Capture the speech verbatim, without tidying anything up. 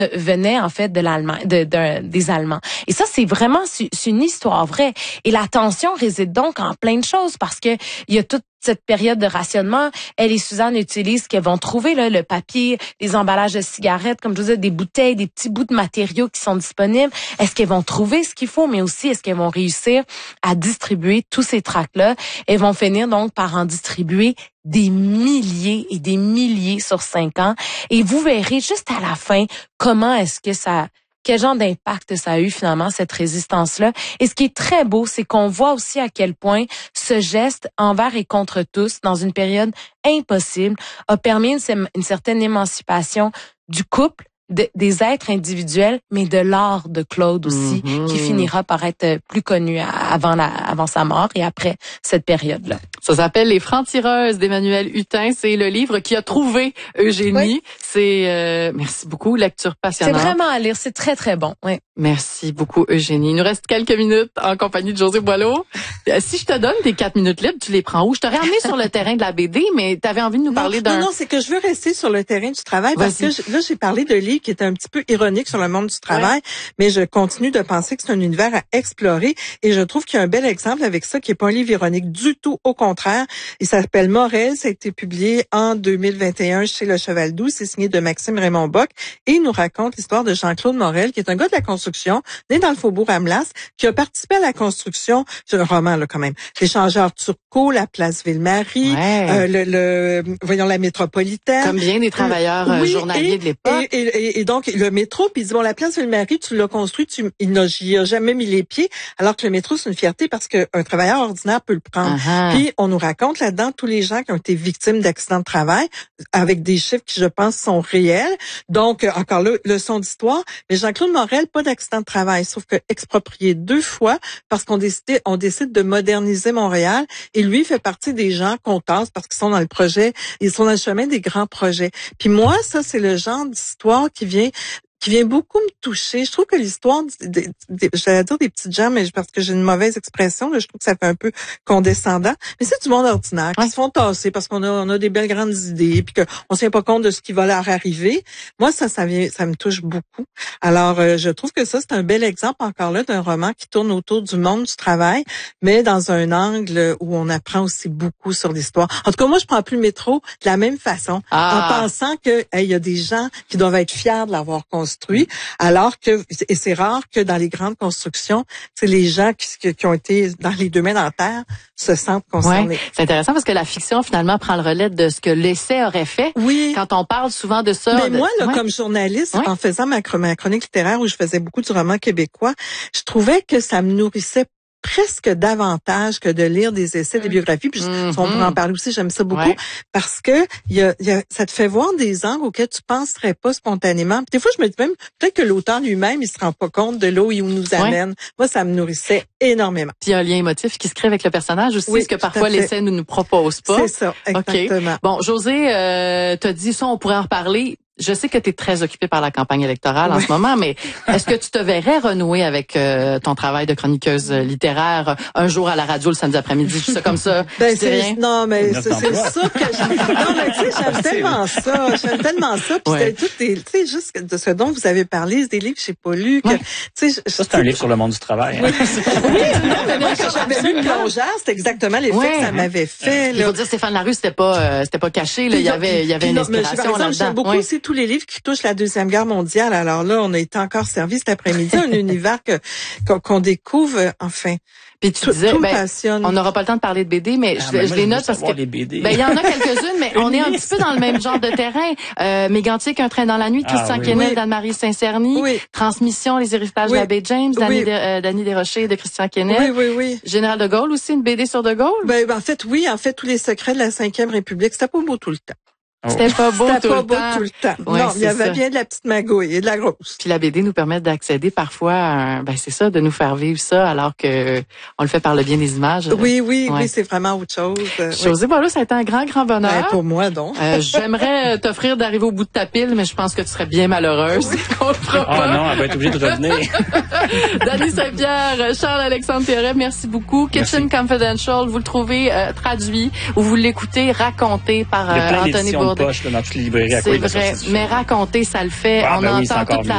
venait en fait de l'Allemagne, de, de des Allemands. Et ça, c'est vraiment c'est une histoire vraie. Et la tension réside donc en plein de choses parce que il y a toute cette période de rationnement. Elle et Suzanne utilisent ce qu'elles vont trouver, là, le papier, les emballages de cigarettes, comme je vous disais, des bouteilles, des petits bouts de matériaux qui sont disponibles. Est-ce qu'elles vont trouver ce qu'il faut, mais aussi est-ce qu'elles vont réussir à distribuer tous ces tracts-là? Elles vont finir donc par en distribuer des milliers et des milliers sur cinq ans. Et vous verrez juste à la fin comment est-ce que ça... Quel genre d'impact ça a eu finalement, cette résistance-là. Et ce qui est très beau, c'est qu'on voit aussi à quel point ce geste envers et contre tous, dans une période impossible, a permis une, une certaine émancipation du couple, de, des êtres individuels, mais de l'art de Claude aussi, mm-hmm. qui finira par être plus connu avant, la, avant sa mort et après cette période-là. Ça s'appelle Les Francs-tireuses d'Emmanuel Hutin. C'est le livre qui a trouvé Eugénie. Oui. C'est euh, merci beaucoup, lecture passionnante. C'est vraiment à lire, c'est très très bon. Oui. Merci beaucoup Eugénie. Il nous reste quelques minutes en compagnie de José Boileau. Si je te donne tes quatre minutes libres, tu les prends où? Je t'aurais amené sur le terrain de la B D, mais tu avais envie de nous non, parler d'un... Non, non, c'est que je veux rester sur le terrain du travail parce Vas-y. que je, là, j'ai parlé de livres qui étaient un petit peu ironiques sur le monde du travail, ouais. mais je continue de penser que c'est un univers à explorer et je trouve qu'il y a un bel exemple avec ça qui est pas un livre ironique du tout, au contraire. Il s'appelle Morel, ça a été publié en deux mille vingt et un chez Le Cheval Doux, c'est signé de Maxime Raymond Bock et il nous raconte l'histoire de Jean-Claude Morel, qui est un gars de la construction, né dans le faubourg Amelas, qui a participé à la construction, c'est un roman là quand même, l'échangeur Turcot, la place Ville-Marie, ouais. euh, le, le, voyons la métropolitaine. Comme bien des travailleurs euh, oui, journaliers et, de l'époque. Et, et, et donc le métro, puis il dit bon la place Ville-Marie, tu l'as construit, tu, il n'a j'y a jamais mis les pieds, alors que le métro c'est une fierté parce qu'un travailleur ordinaire peut le prendre. Uh-huh. Puis on nous raconte là-dedans tous les gens qui ont été victimes d'accidents de travail, avec des chiffres qui je pense sont réels. Donc encore là, leçon d'histoire. Mais Jean-Claude Morel, pas d'accident de travail, sauf que exproprié deux fois parce qu'on décide, on décide de moderniser Montréal. Et lui fait partie des gens qu'on tasse parce qu'ils sont dans le projet, ils sont dans le chemin des grands projets. Puis moi, ça, c'est le genre d'histoire qui vient qui vient beaucoup me toucher. Je trouve que l'histoire, des, des, j'allais dire des petites gens, mais parce que j'ai une mauvaise expression, là, je trouve que ça fait un peu condescendant. Mais c'est du monde ordinaire qui ouais. se font tasser parce qu'on a, on a des belles grandes idées, puis qu'on ne tient pas compte de ce qui va leur arriver. Moi, ça, ça vient, ça me touche beaucoup. Alors, euh, je trouve que ça, c'est un bel exemple encore là d'un roman qui tourne autour du monde du travail, mais dans un angle où on apprend aussi beaucoup sur l'histoire. En tout cas, moi, je prends plus le métro de la même façon, ah. en pensant que il hey, y a des gens qui doivent être fiers de l'avoir construit. Construit, alors que, et c'est rare que dans les grandes constructions, c'est les gens qui, qui ont été dans les deux mains dans la terre se sentent concernés. Ouais, c'est intéressant parce que la fiction, finalement, prend le relais de ce que l'essai aurait fait. Oui. Quand on parle souvent de ça. Mais de... moi, là, ouais. comme journaliste, ouais. en faisant ma, ma chronique littéraire où je faisais beaucoup du roman québécois, je trouvais que ça me nourrissait presque davantage que de lire des essais, des biographies. Puis mm-hmm. on pourrait en parler aussi, j'aime ça beaucoup, ouais. parce que il y a, y a, ça te fait voir des angles auxquels tu penserais pas spontanément. Puis des fois, je me dis même, peut-être que l'auteur lui-même, il se rend pas compte de là où il nous amène. Ouais. Moi, ça me nourrissait énormément. Puis il y a un lien émotif qui se crée avec le personnage aussi, oui, ce que parfois l'essai ne nous propose pas. C'est ça, exactement. Okay. Bon, José, euh, t'as dit ça, on pourrait en reparler. Je sais que tu es très occupée par la campagne électorale oui. en ce moment, mais est-ce que tu te verrais renouer avec euh, ton travail de chroniqueuse littéraire un jour à la radio le samedi après-midi, tout ça comme ça? Ben c'est rien? Non, mais c'est, c'est ça que j'aime. Non, mais tu sais, j'aime tellement ça. J'aime tellement ça. Puis ouais. tout des, tu sais, juste de ce dont vous avez parlé, c'est des livres que j'ai pas lus. Que, ouais. tu sais, ça, c'est un livre sur le monde du travail. Oui, hein. oui non, mais moi, quand j'avais lu le plongeur, c'était exactement l'effet ouais. que ça m'avait fait. Il faut dire, Stéphane Larue, c'était pas, euh, c'était pas caché, là. Il y avait, il y avait une inspiration là-dedans. J'aime beaucoup aussi tous les livres qui touchent la Deuxième Guerre mondiale. Alors là, on a été encore servi cet après-midi, un univers que qu'on, qu'on découvre, enfin. Puis tu tout, disais, tout ben, on n'aura pas le temps de parler de B D, mais ah, je, ben je moi, les je note parce que les B D. ben il y en a quelques-unes, mais on est un petit peu dans le même genre de terrain. Euh, Mégantic, Un train dans la nuit, Christian ah, oui. Kennel, oui. d'Anne-Marie Saint-Cerny, oui. Transmission, Les héritages oui. de l'abbé James, Dany oui. de, euh, Dany Desrochers de Christian Kennel. Oui, oui, oui. Général de Gaulle aussi, une B D sur de Gaulle. Ben, ben en fait, oui, en fait, tous les secrets de la Cinquième République, c'était pas beau tout le temps. C'était pas beau, C'était tout, pas le beau tout le temps. Ouais, non, il y avait ça. bien de la petite magouille et de la grosse. Puis la B D nous permet d'accéder parfois à un, ben c'est ça, de nous faire vivre ça alors que on le fait par le bien des images. Oui, oui, ouais. oui, c'est vraiment autre chose. José Boileau, ça a été un grand, grand bonheur. Ben, pour moi, donc. Euh, j'aimerais t'offrir d'arriver au bout de ta pile, mais je pense que tu serais bien malheureuse. Oui. Qu'on le fera pas. Ah non, elle va être obligée de revenir. Dany Saint-Pierre, Charles-Alexandre Théoret, merci beaucoup. Merci. Kitchen Confidential, vous le trouvez euh, traduit ou vous l'écoutez raconté par euh, Anthony Bourdain. De poche, là, dans toutes les librairies à c'est vrai, mais raconter, ça le fait. Ah, on ben entend oui, toute la